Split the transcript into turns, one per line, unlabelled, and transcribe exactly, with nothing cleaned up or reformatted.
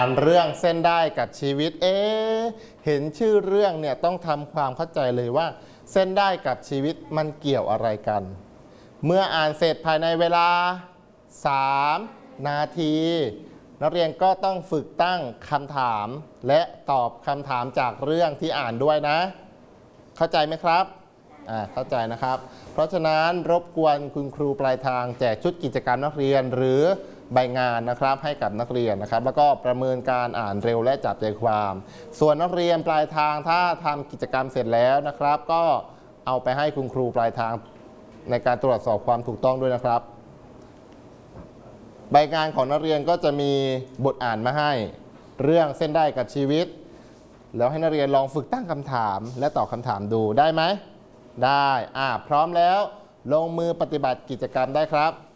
านเรื่องเส้นได้กับชีวิตเอ๊ะเห็นชื่อเรื่องเนี่ยต้องทำความเข้าใจเลยว่าเส้นได้กับชีวิตมันเกี่ยวอะไรกันเมื่ออ่านเสร็จภายในเวลาสามนาทีนักเรียนก็ต้องฝึกตั้งคำถามและตอบคำถามจากเรื่องที่อ่านด้วยนะเข้าใจไหมครับอ่าเข้าใจนะครับเพราะฉะนั้นรบกวนคุณครูปลายทางแจกชุดกิจกรรมนักเรียนหรือใบงานนะครับให้กับนักเรียนนะครับแล้วก็ประเมินการอ่านเร็วและจับใจความส่วนนักเรียนปลายทางถ้าทำกิจกรรมเสร็จแล้วนะครับก็เอาไปให้คุณครูปลายทางในการตรวจสอบความถูกต้องด้วยนะครับใบงานของนักเรียนก็จะมีบทอ่านมาให้เรื่องเส้นได้กับชีวิตแล้วให้นักเรียนลองฝึกตั้งคำถามและตอบคำถามดูได้ไหมได้อ่าพร้อมแล้วลงมือปฏิบัติกิจกรรมได้ครับ